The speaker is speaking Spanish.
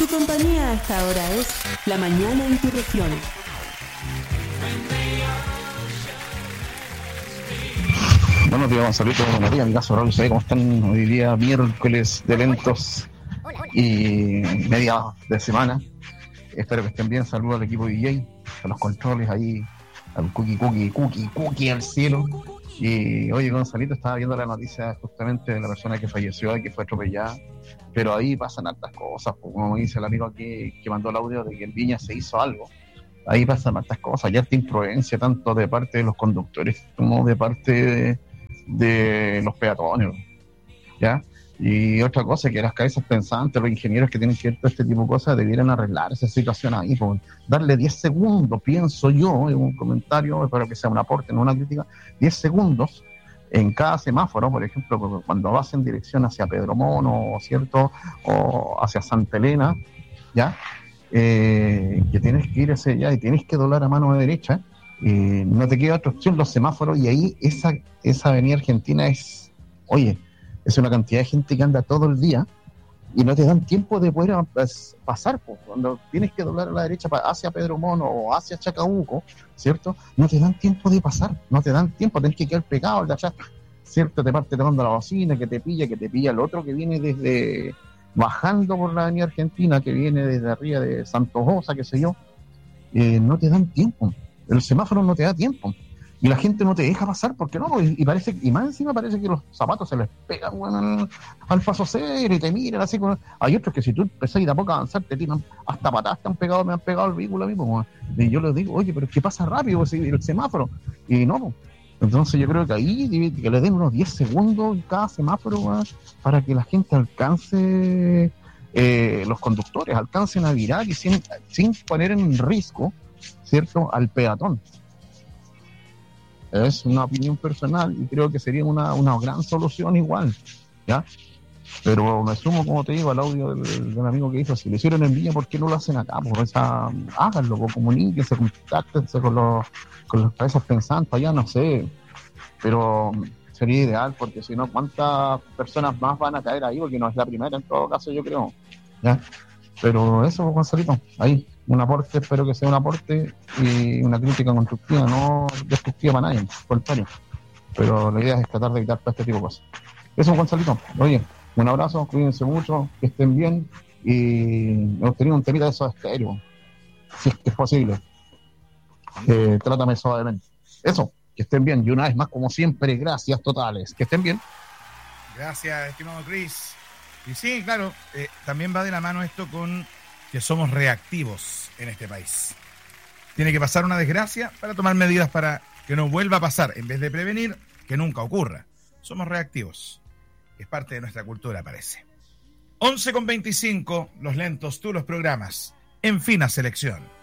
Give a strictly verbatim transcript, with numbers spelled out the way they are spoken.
Tu compañía a esta hora es La Mañana en tu región. Buenos días, Gonzalito. Buenos días, mi caso, Raúl. ¿Cómo están hoy día? Miércoles de eventos y media de semana. Espero que estén bien. Saludos al equipo D J, a los controles ahí, al cookie, cookie, cookie, cookie al cielo. Y oye, Gonzalito, estaba viendo la noticia justamente de la persona que falleció y que fue atropellada. Pero ahí pasan hartas cosas, como dice el amigo aquí que mandó el audio de que en Viña se hizo algo. Ahí pasan hartas cosas, ya esta imprudencia tanto de parte de los conductores como de parte de, de los peatones, ¿ya? Y otra cosa, que las cabezas pensantes, los ingenieros que tienen que ver todo este tipo de cosas, debieran arreglar esa situación ahí, pues, darle diez segundos, pienso yo, en un comentario, espero que sea un aporte, no una crítica, diez segundos en cada semáforo, por ejemplo, cuando vas en dirección hacia Pedro Mono, ¿cierto? O hacia Santa Elena, ¿ya? Eh, que tienes que ir hacia allá y tienes que doblar a mano derecha, eh, no te queda otra opción, los semáforos, y ahí esa, esa avenida Argentina es, oye, es una cantidad de gente que anda todo el día y no te dan tiempo de poder pues, pasar, pues, cuando tienes que doblar a la derecha hacia Pedro Mono o hacia Chacabuco, ¿cierto? No te dan tiempo de pasar, no te dan tiempo, tenés que quedar pegado al de allá, ¿cierto? Te parte tomando la bocina, que te pilla, que te pilla el otro que viene desde, bajando por la avenida Argentina, que viene desde arriba de Santos Osa, qué sé yo, eh, no te dan tiempo, el semáforo no te da tiempo. Y la gente no te deja pasar, porque no, y, y parece, y más encima parece que los zapatos se les pegan, bueno, al, al paso cero y te miran así. Con, hay otros que si tú empezás y tampoco a avanzar, te tiran hasta patadas, te han pegado, me han pegado el vehículo a mí, pues, y yo les digo, oye, pero es que pasa rápido pues, el semáforo, y no, pues. Entonces yo creo que ahí que le den unos diez segundos en cada semáforo, bueno, para que la gente alcance, eh, los conductores alcancen a virar y sin, sin poner en riesgo, ¿cierto?, al peatón. Es una opinión personal y creo que sería una, una gran solución igual, ¿ya? Pero me sumo, como te digo, al audio del, del amigo que dijo, si lo hicieron en Viña, ¿por qué no lo hacen acá? Pues esa, háganlo, comuníquense, contáctense con los, con los cabezas pensantes allá, no sé, pero sería ideal, porque si no, ¿cuántas personas más van a caer ahí? Porque no es la primera en todo caso, yo creo, ¿ya? Pero eso, Gonzalito, ahí, un aporte, espero que sea un aporte y una crítica constructiva, no destructiva para nadie, al contrario. Pero la idea es tratar de evitar todo este tipo de cosas. Eso, Gonzalito, oye, un abrazo, cuídense mucho, que estén bien, y me gustaría un temita de esos estéreos, si es que es posible. Eh, trátame suavemente. Eso, que estén bien, y una vez más, como siempre, gracias totales, que estén bien. Gracias, estimado Chris. Y sí, claro, eh, también va de la mano esto con que somos reactivos en este país. Tiene que pasar una desgracia para tomar medidas para que no vuelva a pasar, en vez de prevenir que nunca ocurra. Somos reactivos. Es parte de nuestra cultura, parece. once con veinticinco, los lentos, tú los programas. En fina selección.